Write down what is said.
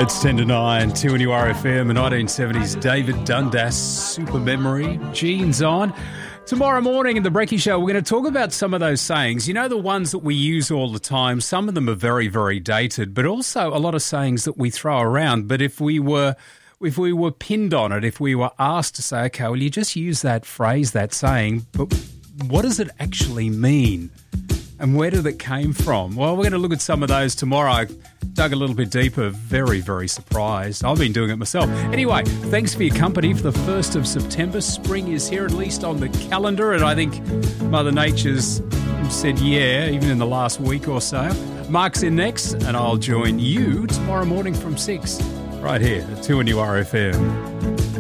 It's 10 to 9, 2 and RFM, a 1970s David Dundas super memory. Jeans on. Tomorrow morning in the Brekkie Show, we're going to talk about some of those sayings. You know, the ones that we use all the time. Some of them are very, very dated, but also a lot of sayings that we throw around. But if we were pinned on it, if we were asked to say, okay, well, you just use that phrase, that saying, but what does it actually mean? And where did it came from? Well, we're going to look at some of those tomorrow. I dug a little bit deeper. Very, very surprised. I've been doing it myself. Anyway, thanks for your company for the 1st of September. Spring is here, at least on the calendar. And I think Mother Nature's said yeah, even in the last week or so. Mark's in next, and I'll join you tomorrow morning from 6, right here at 2 and RFM.